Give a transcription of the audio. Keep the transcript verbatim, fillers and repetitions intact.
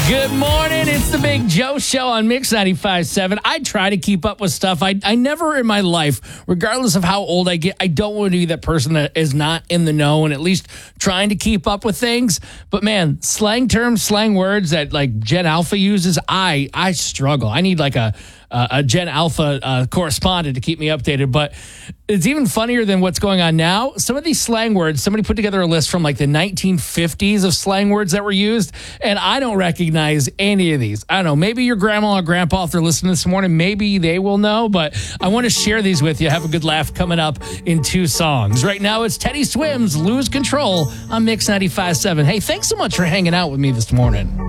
Good morning. It's the Big Joe Show on Mix ninety-five point seven. I try to keep up with stuff. I, I never in my life, regardless of how old I get, I don't want to be that person that is not in the know and at least trying to keep up with things. But man, slang terms, slang words that like Gen Alpha uses, I I struggle. I need like a Uh, a Gen Alpha uh, correspondent to keep me updated. But it's even funnier than what's going on now. Some of these slang words, somebody put together a list from like the nineteen fifties of slang words that were used, and I don't recognize any of these. I don't know. Maybe your grandma or grandpa, if they're listening this morning, maybe they will know, but I want to share these with you. Have a good laugh coming up in two songs. Right now, it's Teddy Swims, Lose Control on Mix ninety-five point seven. Hey, thanks so much for hanging out with me this morning.